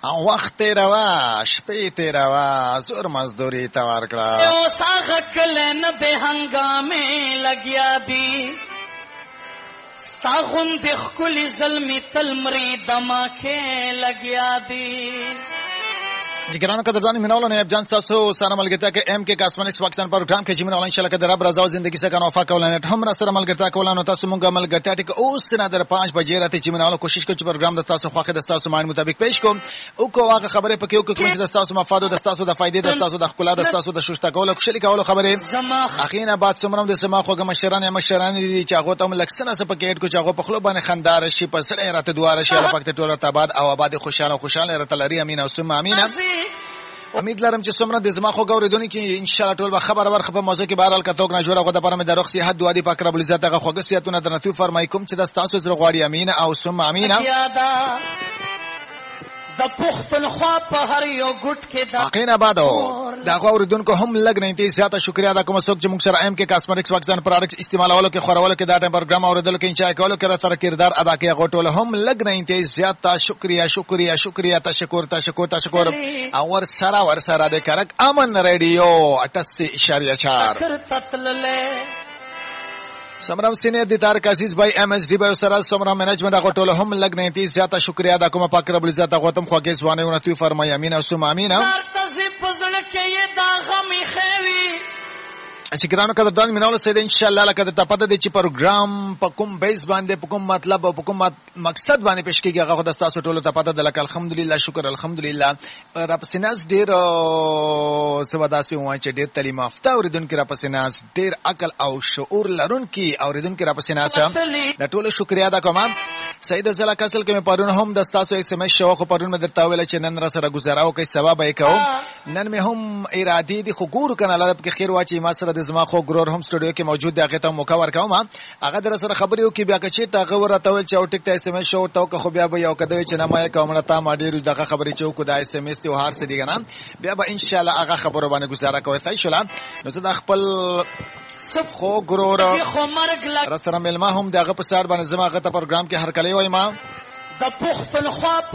وخت تیروا شپې تیروا زور مزدوری ته ورکړه او ساغه کله نه به هنګامې لګیا دي ستا غوندې ښکلي زلمي تل مري دماکې لګیا دي جگرانو قدردانی منولو نیب جان تاسو سره ملګرتیا کې ام کې کاسمنکس پاکستان پروګرام کې چې منولو ان شاء الله کده رب رضا او زندگی څخه نوفا کولنه هم را سره ملګرتیا کولانو تاسو مونږه ملګرتیا ټیک اوس نه در 5 بجې راته چې منولو کوشش کوم چې پروګرام د تاسو خوخه د تاسو معنی مطابق پیښ کوم او کو هغه خبره پکې او کوم چې د تاسو مفاد او د تاسو د فائدې د تاسو د خپل د تاسو د شوشته کول او خوشالي کول خبره اخینا بعد څومره د سما خوګه مشران دي چې هغه ته لکسنه څه پکې اډ کو چې هغه په خپل باندې خندار شي پر سره راته دواره شي الله پاک ته ټول آباد او آباد خوشاله راته لري امين او ثم امين امید لرم چې څومره د زما خو غوړېدونکو کې ان شاء الله ټول به خبر ورخه په موضوع کې بهرال کتوګ نه جوړه غوډه پرمه د روغ صحت دعا دی پاک رب العزت هغه خوګه صحتونه درنتو فرمای کوم چې د تاسو زړه غواړي امين او ثم امين د پختونخوا په هر یو ګټ کې دا اقینا بادو دا غوړېدونکو هم لګ نه ته زیاته شکریا ادا کوم څوک چې موږ سره ام کې کاسمټکس واکسن پروډکټ استعمالولو کې خورولو کې دا ټیم پروګرام اوریدل کې انچای کولو کې سره کردار ادا کې غوټول هم لګ نه ته زیاته شکریا تشکر اور سره د کرک امن رادیو 88.4 سمرام سینئر دیدار عزیز بھائی ایم ایس ڈی بھائی سره سمرام مینجمنٹ هغه ټول هم لګ نه تی زیاته شکریا ادا کوم پاک رب العزت هغه تم خوږه ځوانه ونتوي فرمای امين او ثم امين تاسو په ځل کې یې دا غمي خوي چې ګرانو قدردان میناولو سید ان شاء الله لکه ته پته دي چې پروګرام په کوم بیس باندې په کوم مطلب او په کوم مقصد باندې پېښ کیږي هغه د تاسو ټولو ته پته ده لکه الحمدلله شکر الحمدلله رب سیناس ډیر سواداسي وای چې ډیر تعلیم یافته اوریدونکو رب سیناس ډیر عقل او شعور لرونکي اوریدونکو رب سیناس د ټولو شکریا ادا کوم سید زلا کسل کې مې پرون هم د تاسو ایس ام ایس شو خو پرون مې درته ویل چې نن را سره گزاراو کوي ثواب یې کوم نن مې هم ارادي دي خګور کنه لرب کې خیر واچي ما سره د زما خو ګرور هم سټوډیو کې موجود دی هغه ته موقع ورکوم هغه در سره خبرې وکي بیا چې تا غوړه ته چې او ټیک ته اس ام ایس شو ته خو بیا به یو کده چې نه ما کوم نه تا ما ډیرو دغه خبرې چې کو د اس ام ایس ته هر څه دی کنه بیا به ان شاء الله هغه خبرو باندې گزاره کوي ثای شولا نو زه د خپل صف خو ګرور را سره ملما هم دغه په سار باندې زما هغه ته پروګرام کې هر کله وای ما د پختونخوا